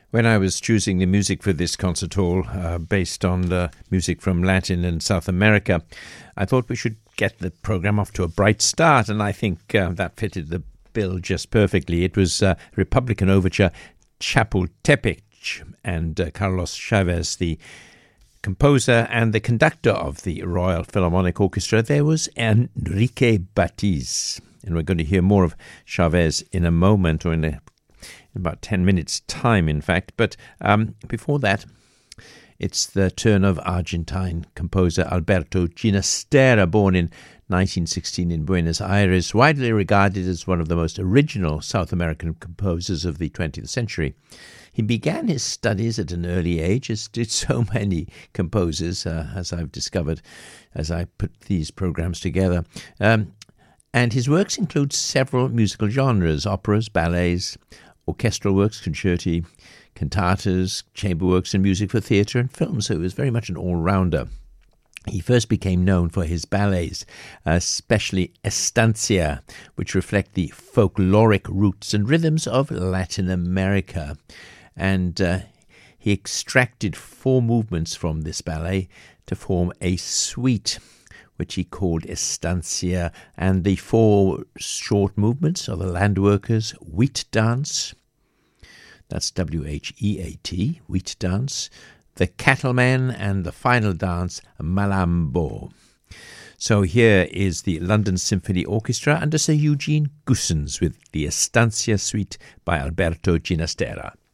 When I was choosing the music for this concert hall, based on the music from Latin and South America, I thought we should get the program off to a bright start, and I think that fitted the bill just perfectly. It was Republican Overture Chapultepec, and Carlos Chavez, the composer and the conductor of the Royal Philharmonic Orchestra. There was Enrique Batiz, and we're going to hear more of Chavez in a moment, or in about 10 minutes' time, in fact. But before that, it's the turn of Argentine composer Alberto Ginastera, born in 1916 in Buenos Aires, widely regarded as one of the most original South American composers of the 20th century. He began his studies at an early age, as did so many composers, as I've discovered as I put these programs together. And his works include several musical genres: operas, ballets, orchestral works, concerti, cantatas, chamber works, and music for theatre and film. So he was very much an all-rounder. He first became known for his ballets, especially Estancia, which reflect the folkloric roots and rhythms of Latin America. And he extracted 4 movements from this ballet to form a suite, which he called Estancia. And the 4 short movements are the Landworkers, Wheat Dance, that's W-H-E-A-T, Wheat Dance, the Cattlemen, and the final dance, Malambo. So here is the London Symphony Orchestra under Sir Eugene Goossens with the Estancia Suite by Alberto Ginastera.